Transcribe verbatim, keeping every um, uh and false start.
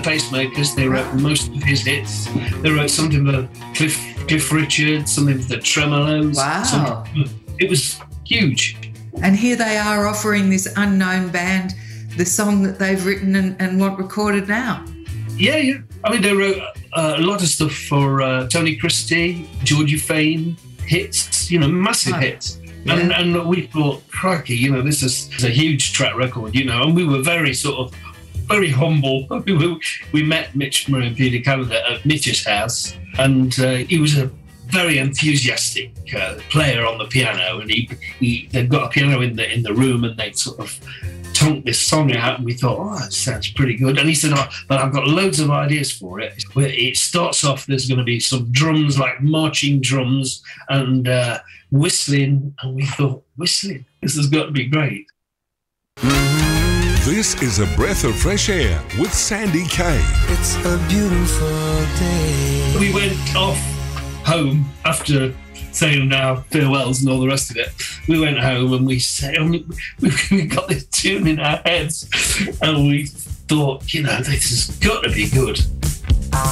Pacemakers. They wrote most of his hits. They wrote something for Cliff, Cliff Richard, something for the Tremolos. Wow. It was huge. And here they are offering this unknown band the song that they've written and, and want recorded now. Yeah, yeah. I mean, they wrote uh, a lot of stuff for uh, Tony Christie, Georgie Fame, hits, you know, massive oh, hits. Yeah. And, and we thought, crikey, you know, this is a huge track record, you know, and we were very sort of, very humble. We, we met Mitch Murray and Peter Canada at Mitch's house, and uh, he was a very enthusiastic uh, player on the piano, and he, he they'd got a piano in the in the room, and they sort of tonked this song out, and we thought, oh, that sounds pretty good. And he said, oh, but I've got loads of ideas for it. It starts off, there's going to be some drums, like marching drums, and uh, whistling, and we thought, whistling, this has got to be great. This is A Breath of Fresh Air with Sandy Kaye. It's a beautiful day. We went off home after saying our farewells and all the rest of it. We went home and we said, and we, we got this tune in our heads, and we thought, you know, this has got to be good.